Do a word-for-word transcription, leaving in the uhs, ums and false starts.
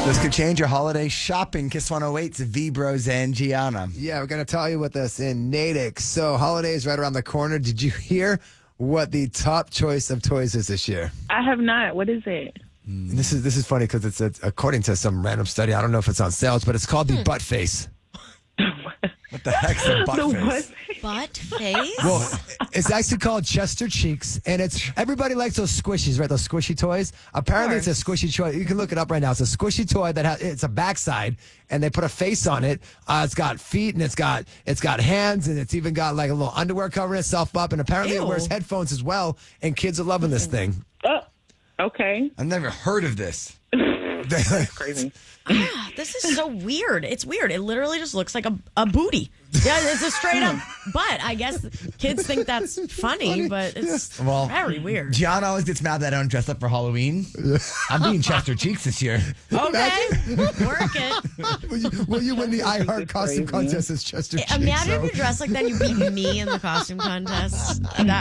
This could change your holiday shopping. Kiss one oh eight's V-Bros and Gianna. Yeah, we're going to tell you with us in Natick. So holidays right around the corner. Did you hear what the top choice of toys is this year? I have not. What is it? Mm. This is this is funny because it's a, according to some random study. I don't know if it's on sales, but it's called the butt face. What the heck's a butt The face? what? Butt face? Well, it's actually called Chester Cheeks, and it's everybody likes those squishies, right? Those squishy toys. Apparently, it's a squishy toy. You can look it up right now. It's a squishy toy that has it's a backside, and they put a face on it. Uh, it's got feet, and it's got it's got hands, and it's even got like a little underwear covering itself up. And apparently, Ew. it wears headphones as well. And kids are loving this thing. Oh, okay. I've never heard of this. Crazy. Ah, this is so weird. It's weird. It literally just looks like a, a booty. Yeah, it's a straight up butt. I guess kids think that's funny, but it's Well, very weird. Gianna always gets mad that I don't dress up for Halloween. I'm being Chester Cheeks this year. Okay, work it. will, you, will you win the I Heart Costume crazy. Contest as Chester Cheeks? Imagine if so? you dress like that and you beat me in the costume contest. That